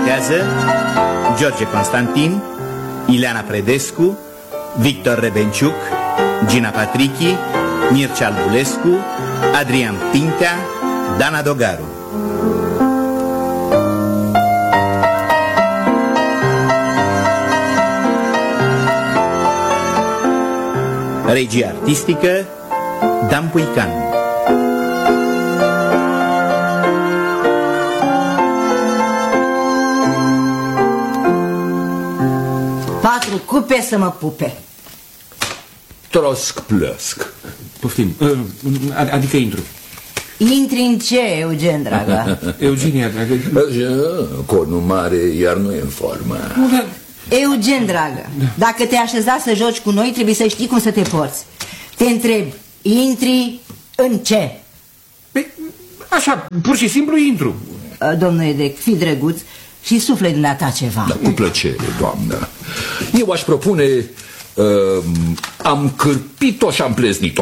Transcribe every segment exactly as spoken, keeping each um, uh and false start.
interpretează George Constantin, Ileana Predescu, Victor Rebenciuc, Gina Patrichi, Mircea Albulescu, Adrian Pintea, Dana Dogaru. Regie artistică Dan Puican. Patru cupe să mă pupe. Trosc plăsc. Poftim, adică intru. Intri în ce, Eugen, dragă? Eugenia, dragă. Cornul mare, iar nu e în formă. Eugen, dragă, dacă te așeza să joci cu noi, trebuie să știi cum să te porți. Te întreb, intri în ce? Păi, așa, pur și simplu intru. Domnul Edec, fii drăguț și sufle dumneata ceva. Da, cu plăcere, doamnă. Eu aș propune... Uh, am cârpit-o și am pleznit-o.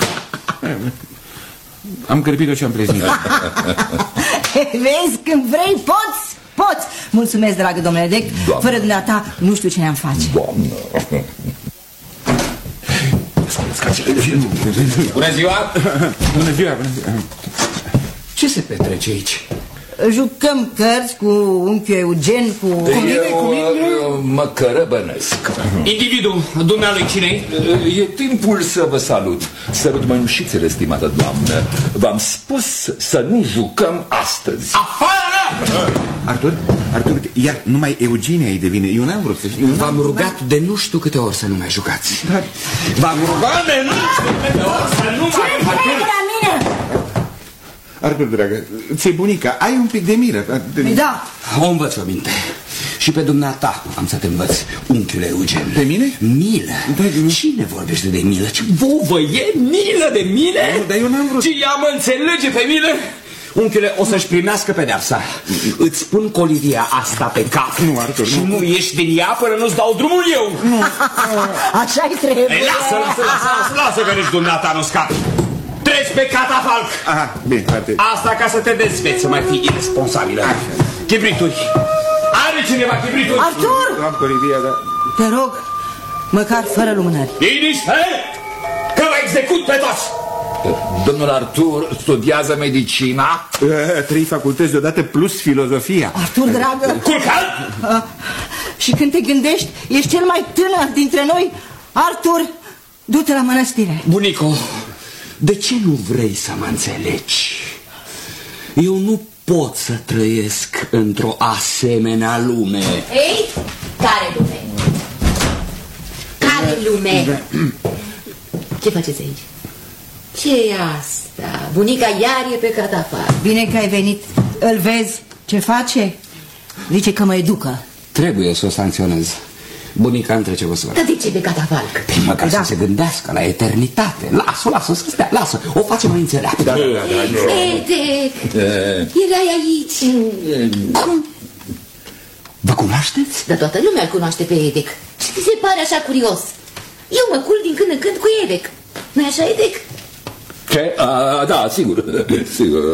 Am cârpit-o și am pleznit-o. Vezi, când vrei, poți, poți. Mulțumesc, dragă domnule Edec. Doamne. Fără dumneata, nu știu ce ne-am face. Doamnă. Bună ziua! Bună ziua, bună ziua. Ce se petrece aici? Jucăm cărți cu unchiul Eugen, cu... Cu mine, cu mine? Mă cărăbănesc. Individul dumnealui cine-i? E timpul să vă salut. Sărut mănușițele, stimată doamnă. V-am spus să nu jucăm astăzi. Afară! Artur, Artur, iar numai Eugenia îi devine. Eu n-am vrut să știu. V-am rugat de nu știu câte ori să nu mai jucați. V-am rugat de nu știu câte ori să nu mai... Ce la mine? Artur, dragă, ți-e bunica, ai un pic de milă. Da. O învăț o minte. Și pe dumneata am să te învăț, unchiule Eugen. Pe mine? Milă? Da, cine vorbește de milă? Ce vouă e milă de mine? Nu, dar eu n-am vrut. Ce ea mă înțelege pe milă? Unchiule, o să-și primească pedeapsa. Îți spun colivia asta pe cap. Nu, Artur, și nu. nu ieși din ea până nu-ți dau drumul eu. Nu. Așa-i trebuie. Ei, lasă, lasă, lasă, lasă, lasă că nici dumneata nu scapi. Treci pe catafalc. Aha, bine, frate. Asta ca să te dezveți, să mai fii irresponsabilă. Chibrituri. Are cineva chibrituri? Artur! Am colivia, da. Te rog, măcar fără lumânări. Liniște! Că vă execut pe toți! Domnul Artur studiază medicina. Trei facultăți deodată plus filozofia. Artur, dragă. Culcat! Și când te gândești, ești cel mai tânăr dintre noi. Artur, du-te la mănăstire. Bunico, de ce nu vrei să mă înțelegi? Eu nu pot să trăiesc într-o asemenea lume. Ei, care lume? Care lume? Ce faceți aici? Ce e asta? Bunica iar e pe catafalc. Bine că ai venit. Îl vezi ce face? Zice că mă educă. Trebuie să o sancționez. Bunica îmi trece o soră. Dar de ce pe catafalc? Păi măcar da. să se gândească la eternitate. Lasă-o, lasă-o să stea, lasă. O face mai înțeleaptă. Da, da, da, Edec, erai aici. Cum? Vă cunoașteți? Dar toată lumea îl cunoaște pe Edec. Și ți se pare așa curios? Eu mă culc din când în când cu Edec. Nu-i așa, Edec? Ce? A, da, sigur. Sigur.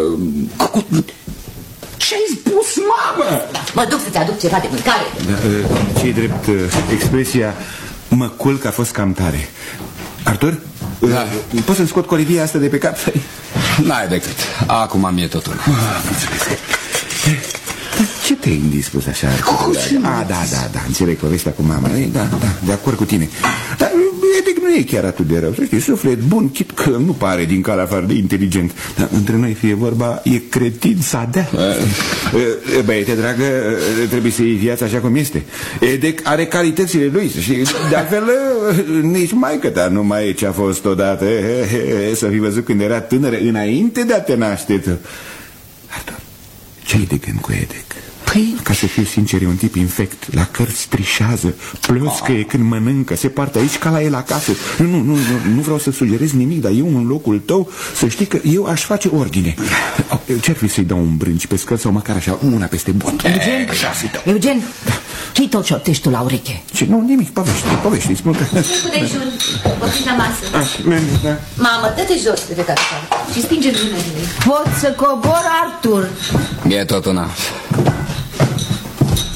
Ce-ai spus, mamă? Mă duc să-ți aduc ceva de mâncare. Da, ce-i drept, expresia mă culc a fost cam tare. Artur? Da. Poți să-mi scot colivia asta de pe cap? N-ai decât. Acum am e totul. Mulțumesc. Ce te-ai indispus așa? A, da, da, da, înțeleg povestea cu mama. Da, da, de acord cu tine. Dar Edec nu e chiar atât de rău. Să știi, suflet bun, chit că nu pare din cal afară de inteligent. Dar între noi fie vorba, e cretin sadea. Băiete, dragă, trebuie să iei viața așa cum este. Edec are calitățile lui, să știi. De altfel, nici maică ta nu mai e ce a fost odată. Să fi văzut când era tânără, înainte de a te naște tu. Artur, ce-ai de gând cu Edec? Păi, ca să fiu sincer, e un tip infect. La cărți trișează, ploscăie când mănâncă, se poartă aici ca la el acasă. Nu, nu, nu, nu vreau să sugerez nimic, dar eu în locul tău, să știi că eu aș face ordine. Ce-ar fi să-i dau un brânci pe scări sau măcar așa, una peste bot? Eugen, Eugen, ce-i tot șoptești tu la ureche? Ce? Nu, nimic, povești, povești, spun că... Nu cu dejun, o fi la masă. Mamă, dă-te jos de pe catafalc și stinge lumânările. Pot să cobor, Artur? E tot una.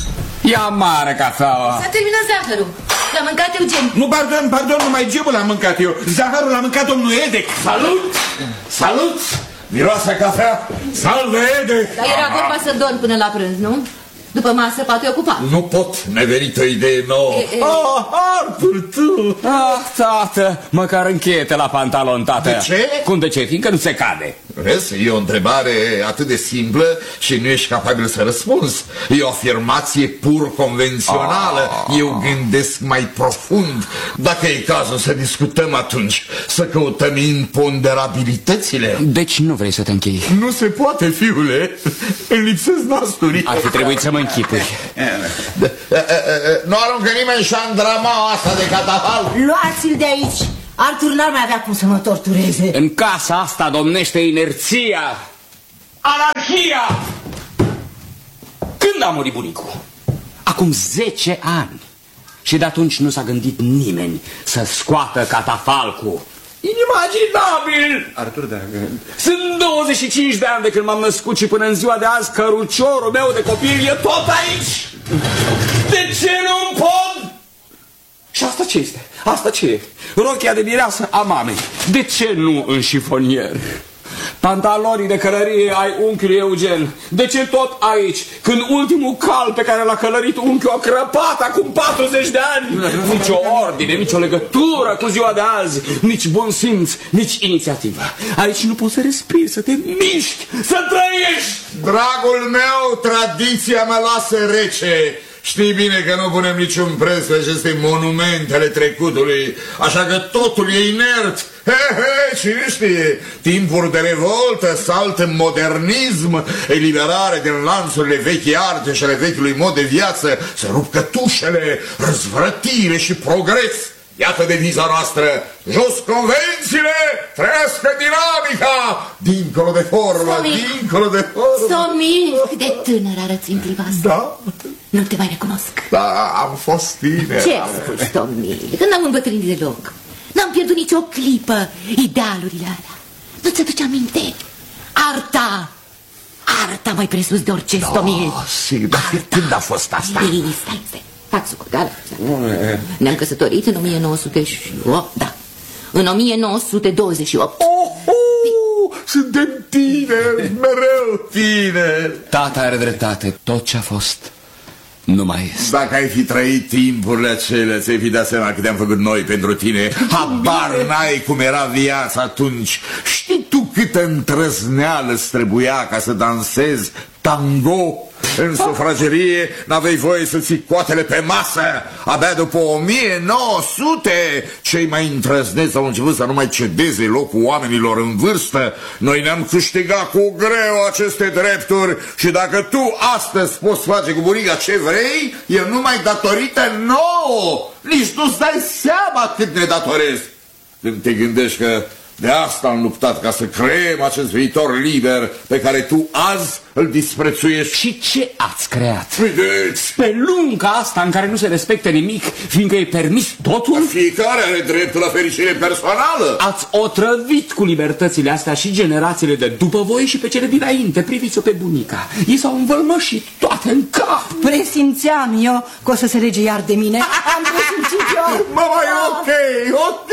Ia mare cafeaua. S-a terminat zahărul. L-a mâncat Eugen. Nu, pardon, pardon, numai gebul l-am mâncat eu. Zaharul l-a mâncat domnul Edec. Salut! Salut! Miroase cafea? Salve, Edec! Dar era vorba să dorm până la prânz, nu? După masă, poate ocupa. Nu pot, mi-a venit o idee nouă. E, e. Oh, Artur, tu! Ah, tată, măcar încheiete la pantalon, tată. De ce? Cum de ce? Fiindcă nu se cade. Vezi, e o întrebare atât de simplă și nu ești capabil să răspunzi. E o afirmație pur convențională. Ah. Eu gândesc mai profund. Dacă e cazul să discutăm atunci, să căutăm imponderabilitățile. Deci nu vrei să te închei? Nu se poate, fiule. Îmi lipsesc nasturii. Ar fi trebuit să mă închipui. Nu aruncă nimeni șandramaua asta de catafal. Luați-l de aici. Artur n-ar mai avea cum să mă tortureze. În casa asta domnește inerția, anarhia. Când a murit bunicul? Acum zece ani. Și de atunci nu s-a gândit nimeni să scoată catafalcul. Inimaginabil! Artur, da... Sunt douăzeci și cinci de ani de când m-am născut și până în ziua de azi căruciorul meu de copil e tot aici. De ce nu-mi pot? Și asta ce este? Asta ce e? Rochia de mireasă a mamei. De ce nu în șifonier? Pantalonii de călărie ai unchiului Eugen. De ce tot aici? Când ultimul cal pe care l-a călărit unchiul a crăpat acum patruzeci de ani. Nici o ordine, nici o legătură cu ziua de azi, nici bun simț, nici inițiativă. Aici nu poți să respiri, să te miști, să trăiești. Dragul meu, tradiția mă lasă rece. Știi bine că nu punem niciun preț pe aceste monumente ale trecutului, așa că totul e inert. He, he, cine știe, timpuri de revoltă, salt în modernism, eliberare din lanțurile vechi arte și ale vechiului mod de viață, să rup cătușele, răzvrătire și progres. Iată deviza noastră, jos convențiile, trăiască dinamica, dincolo de formă, Somi. dincolo de formă. Somi, cât de tânăr arăți în clipa asta. Da? Nu te mai recunosc. Da, am fost tine. Ce spui, Somi? Că n-am îmbătrânit deloc. N-am pierdut nicio clipă idealurile alea. Nu-ți aduce aminte? Arta! Arta mai presus de orice, Da, Somi. sigur, dar când a fost asta? Ei, stai, stai. Fac socoteală. Ne-am căsătorit în o mie nouă sute opt, da. În o mie nouă sute douăzeci și opt. Oh, oh, suntem tineri, mereu tineri. Tata are dreptate, tot ce a fost nu mai este. Dacă ai fi trăit timpurile acelea, ți-ai fi dat seama cât am făcut noi pentru tine. Habar n-ai cum era viața atunci. Știi tu câtă întrăzneală îți trebuia ca să dansezi tango? În sufragerie n-aveai voie să ții coatele pe masă. Abia după o mie nouă sute cei mai întrăzneți au început să nu mai cedeze locul oamenilor în vârstă. Noi ne-am câștigat cu greu aceste drepturi și dacă tu astăzi poți face cu bunica ce vrei, e numai datorită nouă. Nici nu-ți dai seama cât ne datorezi. Când te gândești că de asta am luptat, ca să creăm acest viitor liber pe care tu azi îl disprețuiești. Și ce ați creat? Vedeți? Pe lunga asta în care nu se respectă nimic, fiindcă e permis totul, Fiecare are dreptul la fericire personală. ați otrăvit cu libertățile astea și generațiile de după voi și pe cele dinainte. Priviți-o pe bunica. Ei s-au învălmășit toate în cap. Presimțeam eu că o să se lege iar de mine. Am presimțit eu. Mama, e ok, ok.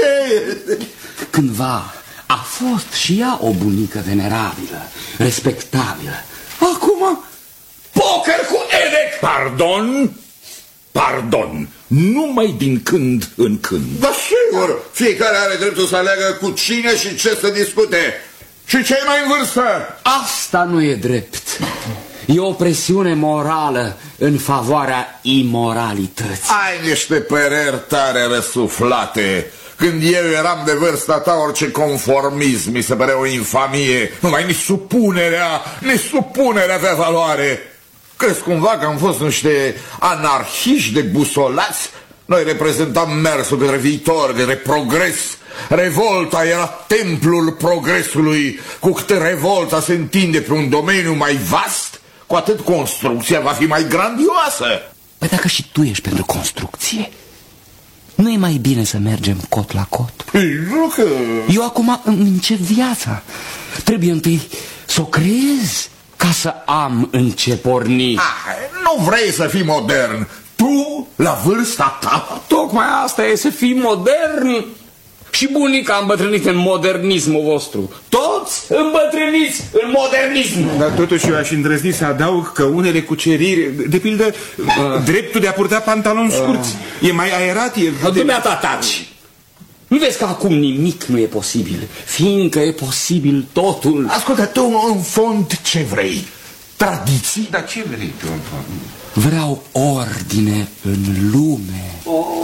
Cândva a fost și ea o bunică venerabilă, respectabilă. Acum, poker cu Edec! Pardon? Pardon. Numai din când în când. Da, sigur. Fiecare are dreptul să aleagă cu cine și ce să discute. Și cei mai în vârstă. Asta nu e drept. E o presiune morală în favoarea imoralității. Ai niște păreri tare răsuflate. Când eu eram de vârsta ta, orice conformism mi se părea o infamie. Numai nici supunerea, nici supunerea avea valoare. Crezi cumva că am fost niște anarhiști de busolați? Noi reprezentam mersul către viitor, către progres. Revolta era templul progresului. Cu cât revolta se întinde pe un domeniu mai vast, cu atât construcția va fi mai grandioasă. Păi dacă și tu ești pentru construcție, nu e mai bine să mergem cot la cot? Păi, nu că... Eu acum îmi încep viața. Trebuie întâi să o creez. ca să am în ce porni. Ah, nu vrei să fii modern. Tu, la vârsta ta? Tocmai asta e, să fii modern. Și bunica a îmbătrânit în modernismul vostru. Toți îmbătrâniți în modernism. Dar totuși eu aș îndrăzni să adaug că unele cuceriri, de pildă, uh. dreptul de a purta pantaloni scurți, uh. e mai aerat, e... Dumneata taci. Nu vezi că acum nimic nu e posibil, fiindcă e posibil totul. Ascultă, tu în fond ce vrei? Tradiții? Dar ce vrei tu în fond? Vreau ordine în lume. Oh.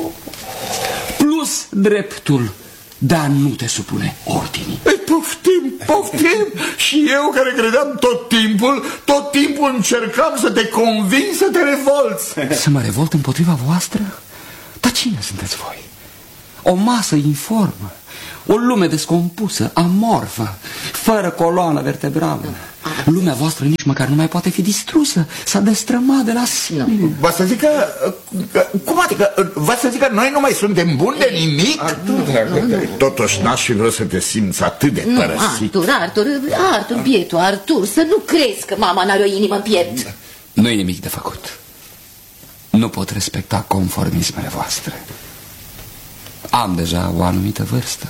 Plus dreptul de a nu te supune ordinii. Ei, poftim, poftim. Și eu care credeam tot timpul, tot timpul încercam să te conving să te revolți. Să mă revolt împotriva voastră? Dar cine sunteți voi? O masă informă, o lume descompusă, amorfă, fără coloană vertebrală. Lumea voastră nici măcar nu mai poate fi distrusă, s-a destrămat de la sine. Va să zic că... Cum adică? Va să zic că noi nu mai suntem buni de nimic? Totuși n-aș fi vrut să te simți atât de părăsit. Nu, Artur, Artur, Artur, bietul Artur, să nu crezi că mama n-are o inimă în piept. Nu e nimic de făcut. Nu pot respecta conformismele voastre. Am deja o anumită vârstă.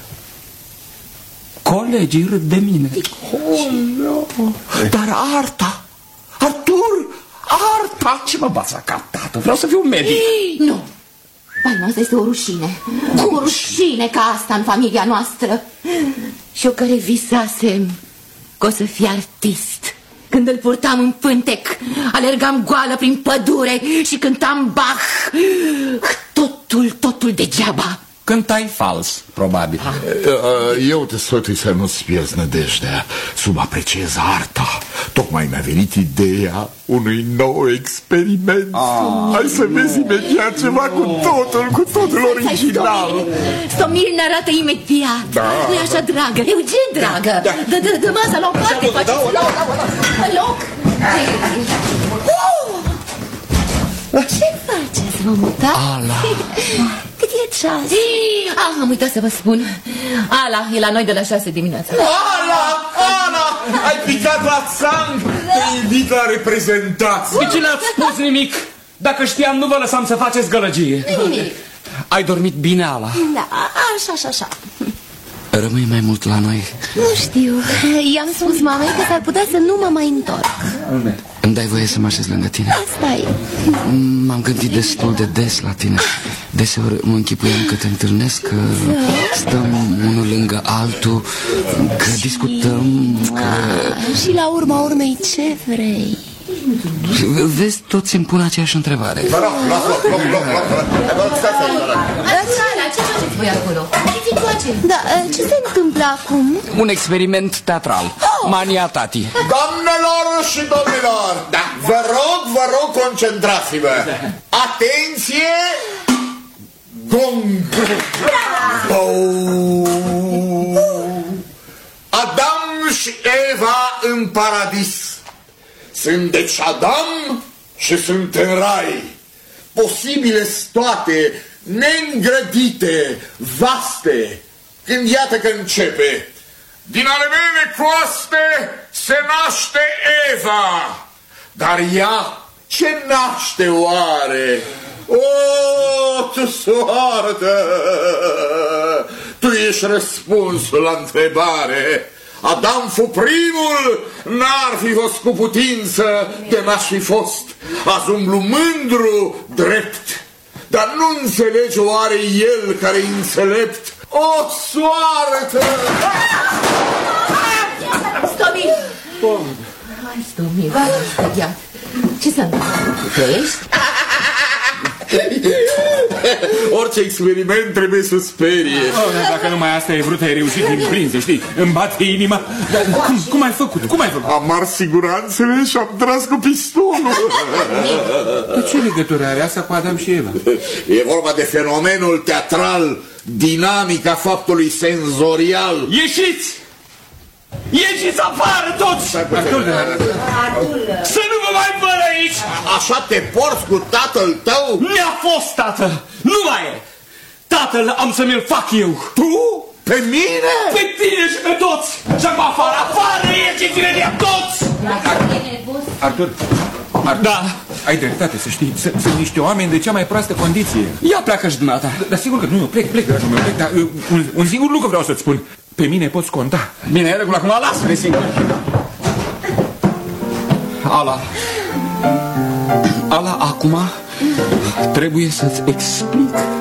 Colegii râd de mine. Oh, no. Dar arta, Artur, arta. Ce mă bați la cap, tată? Vreau să fiu medic. Ei, nu. Bai, asta este o rușine. O rușine ca asta în familia noastră. Și eu care visasem că o să fie artist. Când îl purtam în pântec, alergam goală prin pădure și cântam Bach. Totul, totul degeaba. Cântai fals, probabil. Eu te sfătui să nu-ți pierzi nădejdea. Subapreciez arta. Tocmai mi-a venit ideea unui nou experiment. ah. Hai să vezi imediat ceva cu totul, cu totul original. Stomir ne arată imediat. Da. Nu-i așa, dragă? Eugen, dragă. Dă masa la o parte. În loc. Ce faceți, vă muta? Ala. Cât e ceas? Ah, am uitat să vă spun. Ala e la noi de la șase dimineața. Ala, Ala, ai picat la țang. Te invit la reprezentație. De ce n-ați spus nimic? Dacă știam, nu vă lăsam să faceți gălăgie. Nimic. Ai dormit bine, Ala? Da, așa, așa, așa. Rămâi mai mult la noi? Nu știu. I-am spus mamei că s-ar putea să nu mă mai întorc. Îmi dai voie să mă așez lângă tine? Asta e. M-am gândit destul de des la tine. Deseori mă închipuiam că te întâlnesc, că stăm unul lângă altul, că discutăm, că... Și la urma urmei ce vrei? Vezi, toți îmi pun aceeași întrebare. Vă rog, luați loc, loc, loc, loc. Ce faceți voi acolo? Da, ce se întâmplă acum? Un experiment teatral. Mania Tati. Doamnelor și domnilor, da. Vă rog, vă rog, concentrați-vă. Atenție! Gong! Adam și Eva în paradis. Sunt deci Adam și sunt în rai. Posibile toate, neîngrădite, vaste. Când iată că începe. Din ale mele coaste se naște Eva. Dar ea ce naște oare? O, tu soartă! Tu ești răspunsul la întrebare. Adam fu primul, n-ar fi fost cu putință de n-aș fi fost. Azi umblu mândru, drept. Dar nu înțelege oare el care e înțelept? O, soartă! Stomil! Hai, Stomil, v-am speriat. Ce s-a întâmplat? Ești? Orice experiment trebuie să sperie. Oh, dacă numai asta e vrut, ai reușit din prinse, știi? Îmi bate inima. Dar cum, cum ai făcut? Cum ai făcut? Am ars siguranțele și am tras cu pistolul. De ce legătură are asta cu Adam și Eva? E vorba de fenomenul teatral, dinamica faptului senzorial. Ieșiți! Ieșiți afară toți! Să nu vă mai văd aici! Așa te porți cu tatăl tău? Mi-a fost tată! Nu mai e! Tatăl am să mi-l fac eu! Tu? Pe mine? Pe tine și pe toți! Și acum afară, afară, ieșiți-ne de toți! Artur, Artur, Da. ai dreptate, să știi, sunt, sunt niște oameni de cea mai proastă condiție. Ia pleacă și dumneata. Dar sigur că nu, eu plec, plec, dragul meu, plec, dar uh, un, un singur lucru vreau să-ți spun. Pe mine poți conta. Bine, e regulă, acum lasă-ne singur. Ala. Ala, acum trebuie să-ți explic